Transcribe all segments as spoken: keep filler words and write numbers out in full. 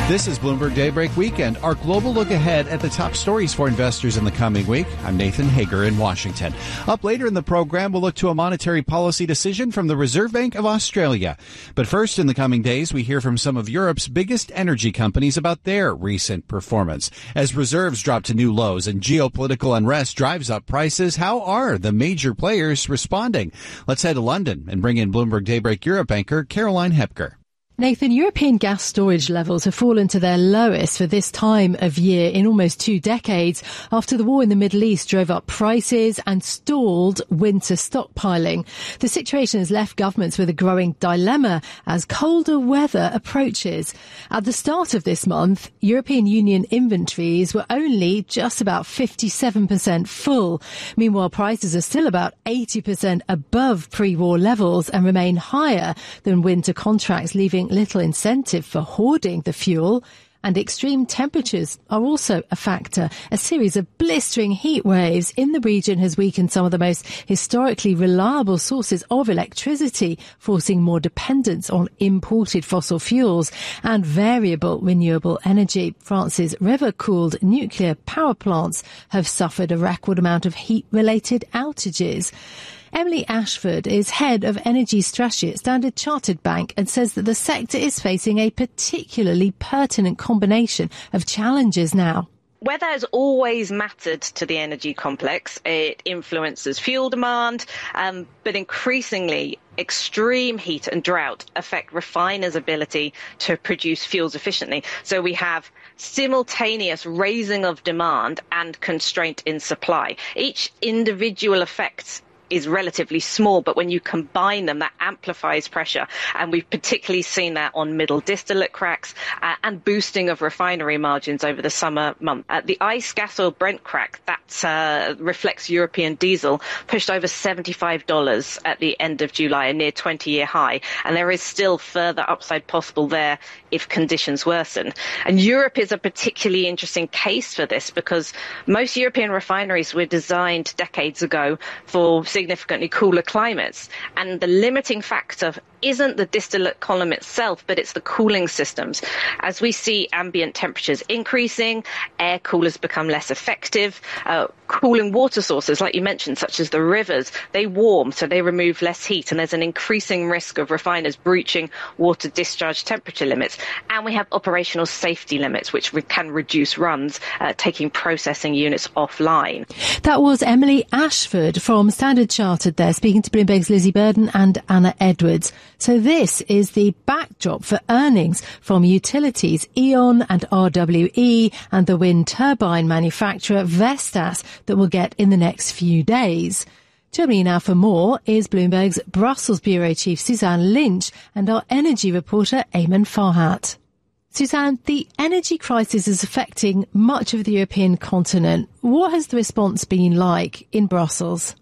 This is Bloomberg Daybreak Weekend, our global look ahead at the top stories for investors in the coming week. I'm Nathan Hager in Washington. Up later in the program, we'll look to a monetary policy decision from the Reserve Bank of Australia. But first, in the coming days, we hear from some of Europe's biggest energy companies about their recent performance. As reserves drop to new lows and geopolitical unrest drives up prices, how are the major players responding? Let's head to London and bring in Bloomberg Daybreak Europe anchor Caroline Hepker. Nathan, European gas storage levels have fallen to their lowest for this time of year in almost two decades after the war in the Middle East drove up prices and stalled winter stockpiling. The situation has left governments with a growing dilemma as colder weather approaches. At the start of this month, European Union inventories were only just about fifty-seven percent full. Meanwhile, prices are still about eighty percent above pre-war levels and remain higher than winter contracts, leaving little incentive for hoarding the fuel. And extreme temperatures are also a factor. A series of blistering heat waves in the region has weakened some of the most historically reliable sources of electricity, forcing more dependence on imported fossil fuels and variable renewable energy. France's river-cooled nuclear power plants have suffered a record amount of heat-related outages. Emily Ashford is head of energy strategy at Standard Chartered Bank and says that the sector is facing a particularly pertinent combination of challenges now. Weather has always mattered to the energy complex. It influences fuel demand, um, but increasingly extreme heat and drought affect refiners' ability to produce fuels efficiently. So we have simultaneous raising of demand and constraint in supply. Each individual effect is relatively small, but when you combine them, that amplifies pressure. And we've particularly seen that on middle distillate cracks uh, and boosting of refinery margins over the summer month. Uh, the ICE gas oil Brent crack, that uh, reflects European diesel, pushed over seventy-five dollars at the end of July, a near twenty-year high. And there is still further upside possible there if conditions worsen. And Europe is a particularly interesting case for this because most European refineries were designed decades ago for significantly cooler climates. And the limiting factor isn't the distillate column itself, but it's the cooling systems. As we see ambient temperatures increasing, air coolers become less effective. Uh, cooling water sources, like you mentioned, such as the rivers, they warm, so they remove less heat. And there's an increasing risk of refiners breaching water discharge temperature limits. And we have operational safety limits, which we can reduce runs, uh, taking processing units offline. That was Emily Ashford from Standard Chartered there, speaking to Bloomberg's Lizzie Burden and Anna Edwards. So this is the backdrop for earnings from utilities E.ON and R W E and the wind turbine manufacturer Vestas that we'll get in the next few days. Joining me now for more is Bloomberg's Brussels Bureau Chief Suzanne Lynch and our energy reporter Eamon Farhat. Suzanne, the energy crisis is affecting much of the European continent. What has the response been like in Brussels?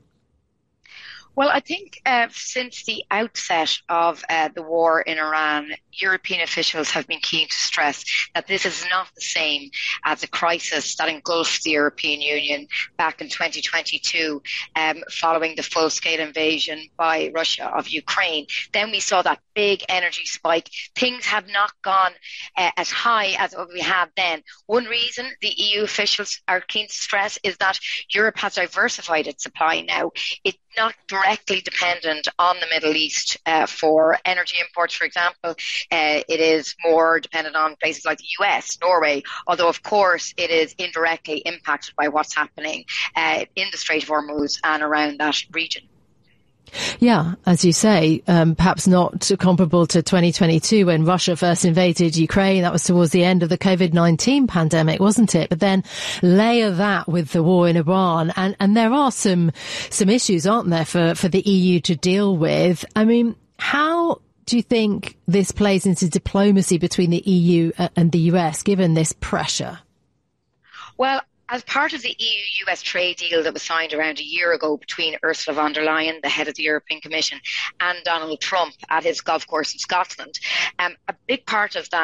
Well, I think uh, since the outset of uh, the war in Iran, European officials have been keen to stress that this is not the same as a crisis that engulfed the European Union back in twenty twenty-two, um, following the full-scale invasion by Russia of Ukraine. Then we saw that big energy spike. Things have not gone uh, as high as we had then. One reason the E U officials are keen to stress is that Europe has diversified its supply now. It's not directly dependent on the Middle East uh, for energy imports, for example. Uh, it is more dependent on places like the U S, Norway, although of course it is indirectly impacted by what's happening uh, in the Strait of Hormuz and around that region. Yeah, as you say, um, perhaps not comparable to twenty twenty-two when Russia first invaded Ukraine. That was towards the end of the COVID nineteen pandemic, wasn't it? But then layer that with the war in Iran, and, and there are some some issues, aren't there, for, for the E U to deal with? I mean, how do you think this plays into diplomacy between the E U and the U S, given this pressure? Well, as part of the E U U S trade deal that was signed around a year ago between Ursula von der Leyen, the head of the European Commission, and Donald Trump at his golf course in Scotland, um, a big part of that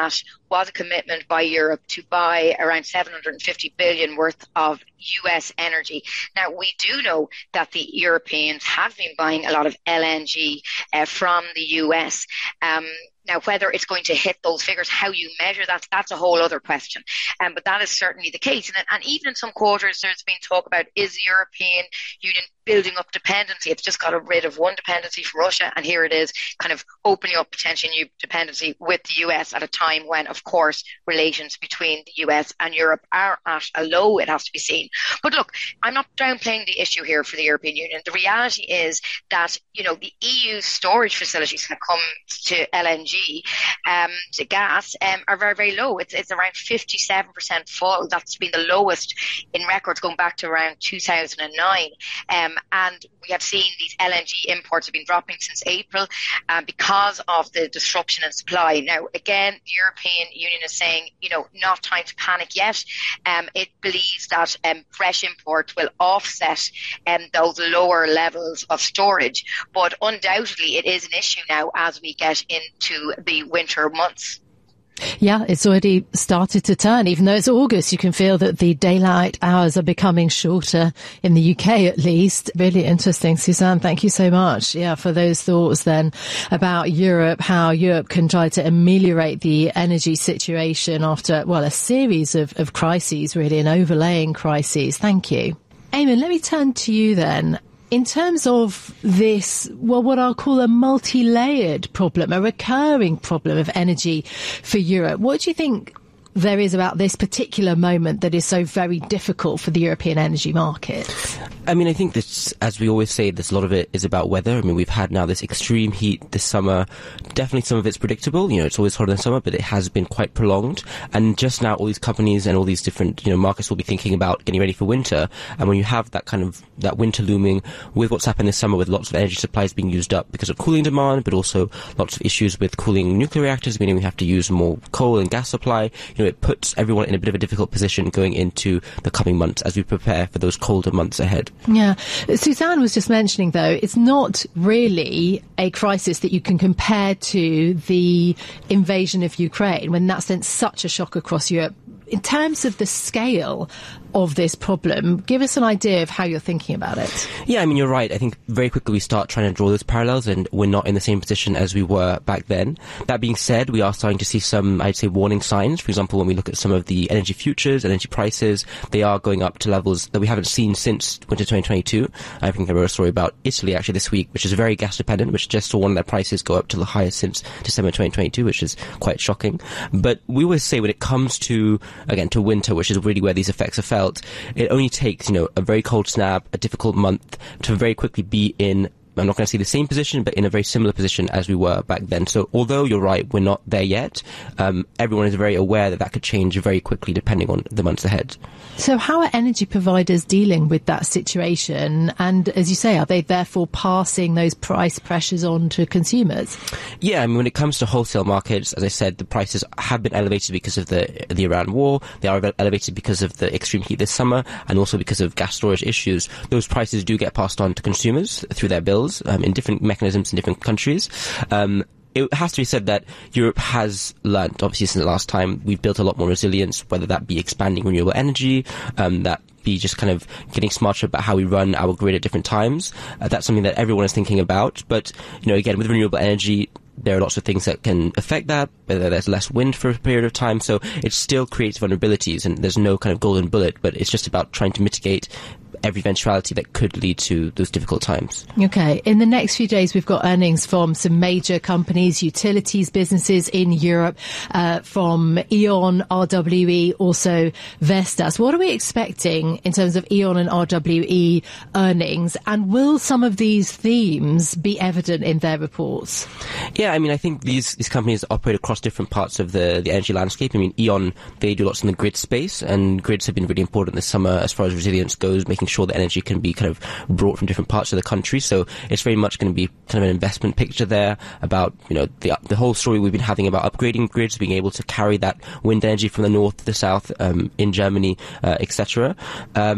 was a commitment by Europe to buy around seven hundred fifty billion worth of U S energy. Now, we do know that the Europeans have been buying a lot of L N G uh, from the U S. Um, Now, whether it's going to hit those figures, how you measure that, that's a whole other question. Um, but that is certainly the case. And, and even in some quarters, there's been talk about, is the European Union building up dependency? It's just got rid of one dependency from Russia, and here it is kind of opening up potentially new dependency with the U S at a time when, of course, relations between the U S and Europe are at a low, it has to be seen. But look, I'm not downplaying the issue here for the European Union. The reality is that, you know, the E U storage facilities when it comes to L N G, um, to gas, um, are very, very low. It's, it's around fifty-seven percent full. That's been the lowest in records going back to around two thousand nine. Um, and we have seen these L N G imports have been dropping since April um, because of the disruption in supply. Now, again, the European Union is saying, you know, not time to panic yet. Um, it believes that um, fresh imports will offset um, those lower levels of storage. But undoubtedly, it is an issue now as we get into the winter months. Yeah, it's already started to turn. Even though it's August, you can feel that the daylight hours are becoming shorter in the U K, at least. Really interesting. Suzanne, thank you so much. Yeah, for those thoughts then about Europe, how Europe can try to ameliorate the energy situation after, well, a series of, of crises, really, and overlaying crises. Thank you. Eamon, let me turn to you then. In terms of this, well, what I'll call a multi-layered problem, a recurring problem of energy for Europe, what do you think there is about this particular moment that is so very difficult for the European energy markets? I mean, I think this, as we always say, there's a lot of it is about weather. I mean, we've had now this extreme heat this summer. Definitely some of it's predictable. You know, it's always hotter in summer, but it has been quite prolonged. And just now, all these companies and all these different, you know, markets will be thinking about getting ready for winter. And when you have that kind of, that winter looming with what's happened this summer with lots of energy supplies being used up because of cooling demand, but also lots of issues with cooling nuclear reactors, meaning we have to use more coal and gas supply, you know, it puts everyone in a bit of a difficult position going into the coming months as we prepare for those colder months ahead. Yeah. Suzanne was just mentioning, though, it's not really a crisis that you can compare to the invasion of Ukraine, when that sent such a shock across Europe. In terms of the scale of this problem, give us an idea of how you're thinking about it. Yeah, I mean, you're right. I think very quickly we start trying to draw those parallels, and we're not in the same position as we were back then. That being said, we are starting to see some, I'd say, warning signs. For example, when we look at some of the energy futures, energy prices, they are going up to levels that we haven't seen since winter twenty twenty-two. I think I wrote a story about Italy actually this week, which is very gas dependent, which just saw one of their prices go up to the highest since December twenty twenty-two, which is quite shocking. But we always say when it comes to, again, to winter, which is really where these effects are felt, it only takes, you know, a very cold snap, a difficult month to very quickly be in, I'm not going to say the same position, but in a very similar position as we were back then. So although you're right, we're not there yet, um, everyone is very aware that that could change very quickly depending on the months ahead. So how are energy providers dealing with that situation? And as you say, are they therefore passing those price pressures on to consumers? Yeah, I mean, when it comes to wholesale markets, as I said, the prices have been elevated because of the the Iran war. They are elevated because of the extreme heat this summer and also because of gas storage issues. Those prices do get passed on to consumers through their bills um, in different mechanisms in different countries. Um, It has to be said that Europe has learnt, obviously, since the last time. We've built a lot more resilience, whether that be expanding renewable energy, um, that be just kind of getting smarter about how we run our grid at different times. Uh, that's something that everyone is thinking about. But, you know, again, with renewable energy, there are lots of things that can affect that, whether there's less wind for a period of time. So it still creates vulnerabilities, and there's no kind of golden bullet, but it's just about trying to mitigate every eventuality that could lead to those difficult times. Okay. In the next few days, we've got earnings from some major companies, utilities businesses in Europe, uh, from E.ON, R W E, also Vestas. What are we expecting in terms of E.ON and R W E earnings? And will some of these themes be evident in their reports? Yeah, I mean, I think these, these companies operate across different parts of the, the energy landscape. I mean, E.ON, they do lots in the grid space, and grids have been really important this summer as far as resilience goes, making sure that energy can be kind of brought from different parts of the country. So it's very much going to be kind of an investment picture there about, you know, the the whole story we've been having about upgrading grids, being able to carry that wind energy from the north to the south, um, in Germany, uh, et cetera. Um,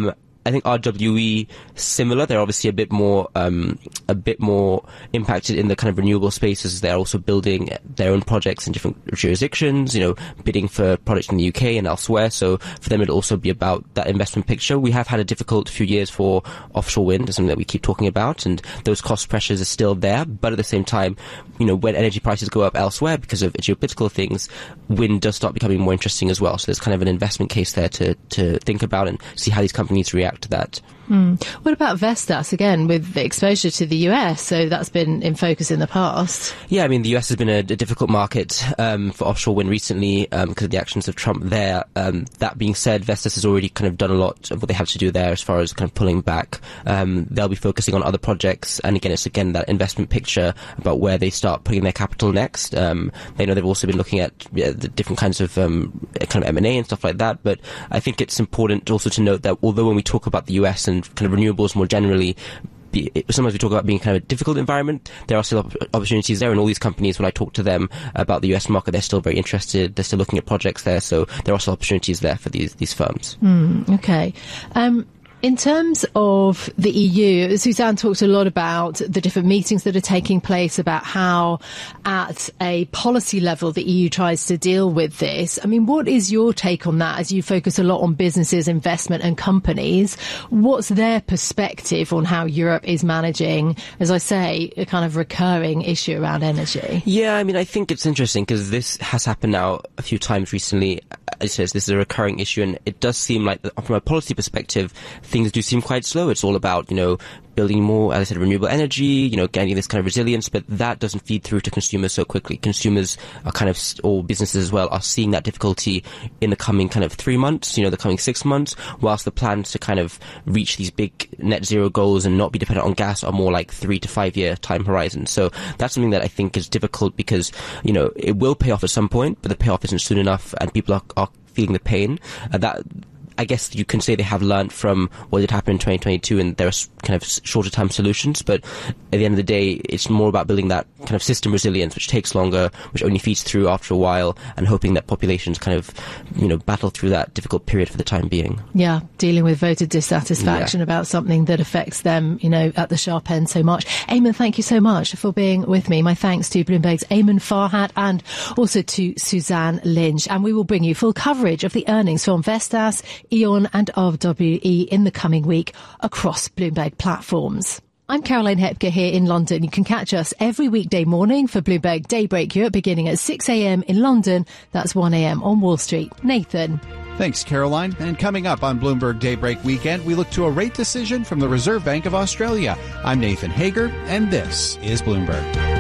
I think R W E similar. They're obviously a bit more um, a bit more impacted in the kind of renewable spaces. They're also building their own projects in different jurisdictions, you know, bidding for projects in the U K and elsewhere. So for them, it'll also be about that investment picture. We have had a difficult few years for offshore wind, something that we keep talking about, and those cost pressures are still there. But at the same time, you know, when energy prices go up elsewhere because of geopolitical things, wind does start becoming more interesting as well. So there's kind of an investment case there to, to think about and see how these companies react to that. Mm. What about Vestas, again, with the exposure to the U S? So that's been in focus in the past. Yeah, I mean, the U S has been a, a difficult market um, for offshore wind recently um, because of the actions of Trump there. Um, that being said, Vestas has already kind of done a lot of what they have to do there as far as kind of pulling back. Um, they'll be focusing on other projects. And again, it's again that investment picture about where they start putting their capital next. Um, they know they've also been looking at yeah, the different kinds of um, kind of M and A and stuff like that. But I think it's important also to note that although when we talk about the U S and and kind of renewables more generally, be, sometimes we talk about being kind of a difficult environment. There are still opportunities there, and all these companies, when I talk to them about the U S market, they're still very interested. They're still looking at projects there, so there are also opportunities there for these these firms. Mm, okay. Um, In terms of the E U, Suzanne talked a lot about the different meetings that are taking place, about how at a policy level the E U tries to deal with this. I mean, what is your take on that as you focus a lot on businesses, investment and companies? What's their perspective on how Europe is managing, as I say, a kind of recurring issue around energy? Yeah, I mean, I think it's interesting because this has happened now a few times recently. It says this is a recurring issue, and it does seem like from a policy perspective, things do seem quite slow. It's all about, you know, building more, as I said, renewable energy, you know, getting this kind of resilience, but that doesn't feed through to consumers so quickly. Consumers are kind of, or businesses as well, are seeing that difficulty in the coming kind of three months, you know, the coming six months, whilst the plans to kind of reach these big net zero goals and not be dependent on gas are more like three to five year time horizons. So that's something that I think is difficult because, you know, it will pay off at some point, but the payoff isn't soon enough and people are, are feeling the pain. Uh, that, I guess you can say they have learned from what did happen in twenty twenty-two, and there are kind of shorter term solutions, but at the end of the day, it's more about building that kind of system resilience, which takes longer, which only feeds through after a while, and hoping that populations kind of, you know, battle through that difficult period for the time being. Yeah, dealing with voter dissatisfaction yeah. about something that affects them, you know, at the sharp end so much. Eamon, thank you so much for being with me. My thanks to Bloomberg's Eamon Farhat and also to Suzanne Lynch. And we will bring you full coverage of the earnings from Vestas, E.ON and R W E in the coming week across Bloomberg platforms. I'm Caroline Hepker here in London. You can catch us every weekday morning for Bloomberg Daybreak Europe beginning at six a.m. in London. That's one a.m. on Wall Street. Nathan. Thanks, Caroline. And coming up on Bloomberg Daybreak Weekend, we look to a rate decision from the Reserve Bank of Australia. I'm Nathan Hager, and this is Bloomberg.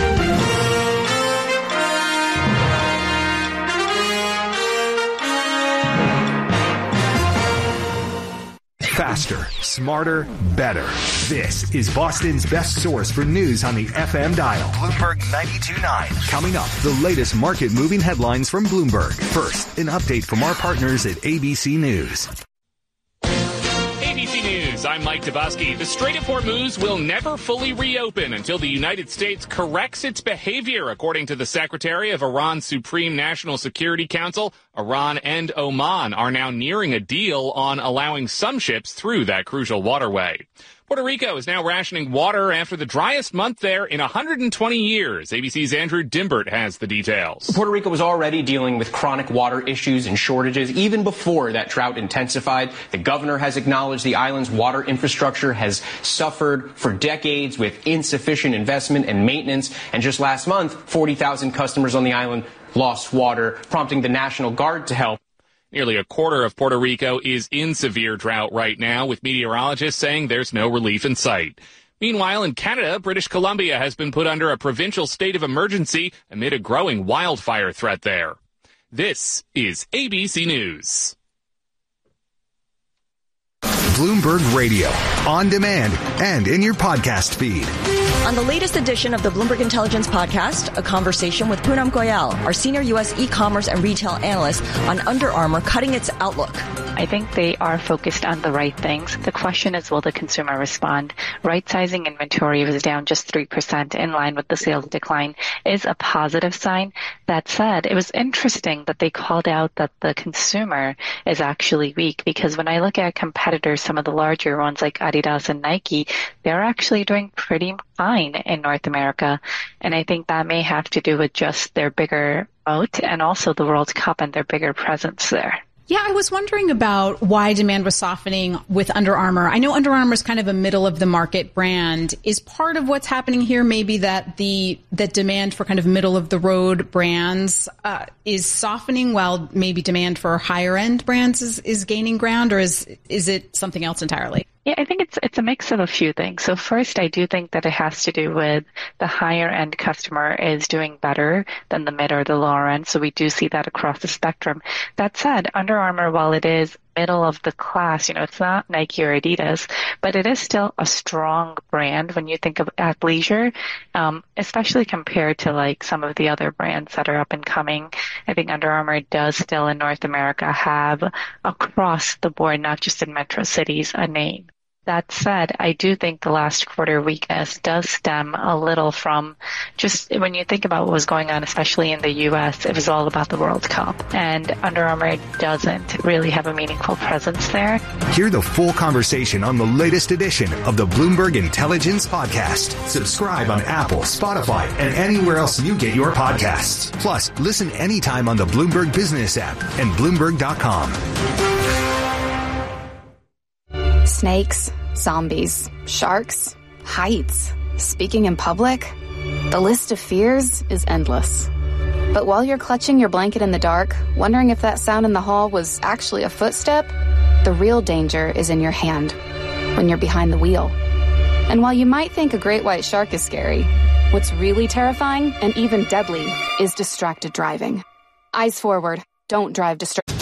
Faster, smarter, better. This is Boston's best source for news on the F M dial. Bloomberg ninety-two point nine. Coming up, the latest market-moving headlines from Bloomberg. First, an update from our partners at A B C News. A B C News, I'm Mike Dubosky. The Strait of Hormuz will never fully reopen until the United States corrects its behavior, according to the Secretary of Iran's Supreme National Security Council. Iran and Oman are now nearing a deal on allowing some ships through that crucial waterway. Puerto Rico is now rationing water after the driest month there in one hundred twenty years. A B C's Andrew Dimbert has the details. Puerto Rico was already dealing with chronic water issues and shortages even before that drought intensified. The governor has acknowledged the island's water infrastructure has suffered for decades with insufficient investment and maintenance. And just last month, forty thousand customers on the island lost water, prompting the National Guard to help. Nearly a quarter of Puerto Rico is in severe drought right now, with meteorologists saying there's no relief in sight. Meanwhile, in Canada, British Columbia has been put under a provincial state of emergency amid a growing wildfire threat there. This is A B C News. Bloomberg Radio, on demand and in your podcast feed. On the latest edition of the Bloomberg Intelligence Podcast, a conversation with Poonam Goyal, our senior U S e-commerce and retail analyst, on Under Armour cutting its outlook. I think they are focused on the right things. The question is, will the consumer respond? Right-sizing inventory was down just three percent, in line with the sales decline, is a positive sign. That said, it was interesting that they called out that the consumer is actually weak, because when I look at competitors, some of the larger ones like Adidas and Nike, they're actually doing pretty fine in North America. And I think that may have to do with just their bigger moat and also the World Cup and their bigger presence there. Yeah, I was wondering about why demand was softening with Under Armour. I know Under Armour is kind of a middle of the market brand. Is part of what's happening here maybe that the that demand for kind of middle of the road brands uh, is softening while maybe demand for higher end brands is, is gaining ground, or is is it something else entirely? Yeah, I think it's it's a mix of a few things. So first, I do think that it has to do with the higher end customer is doing better than the mid or the lower end. So we do see that across the spectrum. That said, Under Armour, while it is middle of the class, you know, it's not Nike or Adidas, but it is still a strong brand when you think of athleisure, um, especially compared to like some of the other brands that are up and coming. I think Under Armour does still in North America have across the board, not just in metro cities, a name. That said, I do think the last quarter weakness does stem a little from just when you think about what was going on, especially in the U S, it was all about the World Cup. And Under Armour doesn't really have a meaningful presence there. Hear the full conversation on the latest edition of the Bloomberg Intelligence Podcast. Subscribe on Apple, Spotify, and anywhere else you get your podcasts. Plus, listen anytime on the Bloomberg Business app and Bloomberg dot com. Snakes, zombies, sharks, heights, speaking in public. The list of fears is endless. But while you're clutching your blanket in the dark, wondering if that sound in the hall was actually a footstep, the real danger is in your hand, when you're behind the wheel. And while you might think a great white shark is scary, what's really terrifying and even deadly is distracted driving. Eyes forward, don't drive distracted.